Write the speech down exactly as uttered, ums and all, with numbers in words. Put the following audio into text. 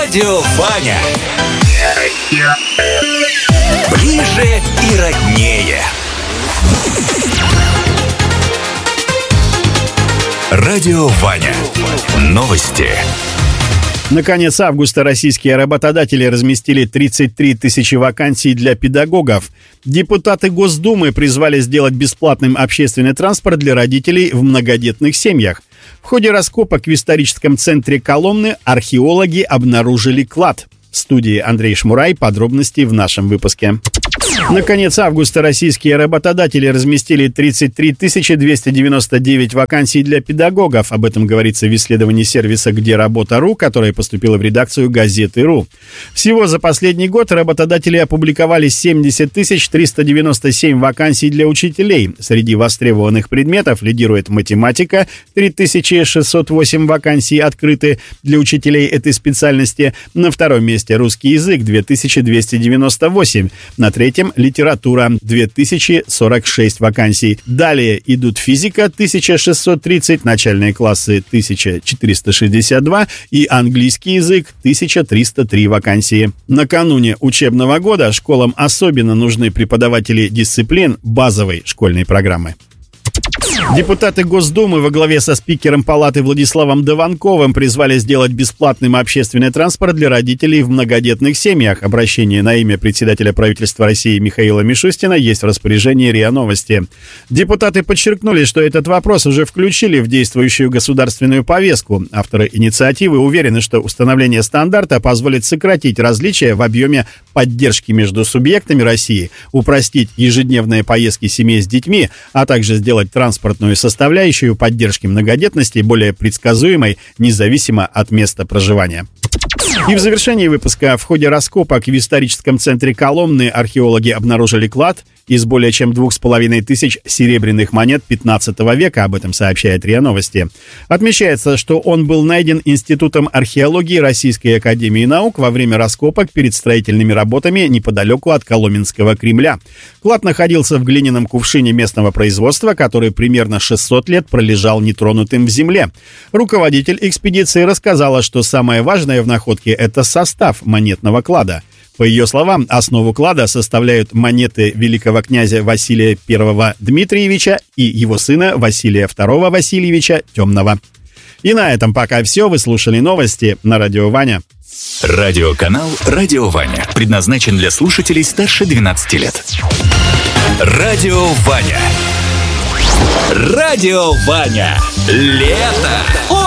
Радио Ваня. Ближе и роднее. Радио Ваня. Новости. На конец августа российские работодатели разместили тридцать три тысячи вакансий для педагогов. Депутаты Госдумы призвали сделать бесплатным общественный транспорт для родителей в многодетных семьях. В ходе раскопок в историческом центре Коломны археологи обнаружили клад. В студии Андрей Шмурай. Подробности в нашем выпуске. На конец августа российские работодатели разместили тридцать три тысячи двести девяносто девять вакансий для педагогов. Об этом говорится в исследовании сервиса «Где работа.ру», которое поступило в редакцию «Газеты.ру». Всего за последний год работодатели опубликовали семьдесят тысяч триста девяносто семь вакансий для учителей. Среди востребованных предметов лидирует математика, три тысячи шестьсот восемь вакансий открыты для учителей этой специальности. На втором месте русский язык, две тысячи двести девяносто восемь. На третьем литература, две тысячи сорок шесть вакансий. Далее идут физика, тысяча шестьсот тридцать, начальные классы, тысяча четыреста шестьдесят два и английский язык, тысяча триста три вакансии. Накануне учебного года школам особенно нужны преподаватели дисциплин базовой школьной программы. Депутаты Госдумы во главе со спикером Палаты Владиславом Дованковым призвали сделать бесплатным общественный транспорт для родителей в многодетных семьях. Обращение на имя председателя правительства России Михаила Мишустина есть в распоряжении РИА Новости. Депутаты подчеркнули, что этот вопрос уже включили в действующую государственную повестку. Авторы инициативы уверены, что установление стандарта позволит сократить различия в объеме поддержки между субъектами России, упростить ежедневные поездки семей с детьми, а также сделать транспортную составляющую поддержки многодетности более предсказуемой, независимо от места проживания. И в завершении выпуска: в ходе раскопок в историческом центре Коломны археологи обнаружили клад из более чем двух с половиной тысяч серебряных монет пятнадцатого века. Об этом сообщает РИА Новости. Отмечается, что он был найден Институтом археологии Российской академии наук во время раскопок перед строительными работами неподалеку от Коломенского Кремля. Клад находился в глиняном кувшине местного производства, который примерно шестьсот лет пролежал нетронутым в земле. Руководитель экспедиции рассказала, что самое важное в находке – это состав монетного клада. По ее словам, основу клада составляют монеты великого князя Василия Первого Дмитриевича и его сына Василия Второго Васильевича Темного. И на этом пока все. Вы слушали новости на Радио Ваня. Радиоканал «Радио Ваня» предназначен для слушателей старше двенадцати лет. Радио Ваня. Радио Ваня. Лето.